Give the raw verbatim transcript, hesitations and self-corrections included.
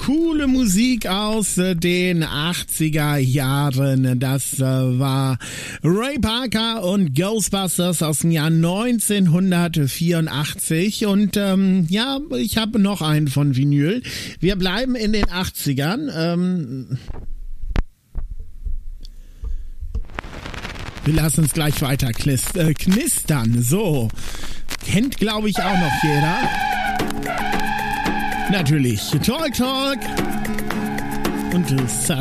coole Musik aus äh, den achtziger Jahren. Das äh, war Ray Parker und Ghostbusters aus dem Jahr neunzehnhundertvierundachtzig. Und ähm, ja, ich habe noch einen von Vinyl. Wir bleiben in den achtzigern. Ähm, wir lassen uns gleich weiter knist- äh, knistern. So, kennt glaube ich auch noch jeder. Natürlich Talk Talk und Sun.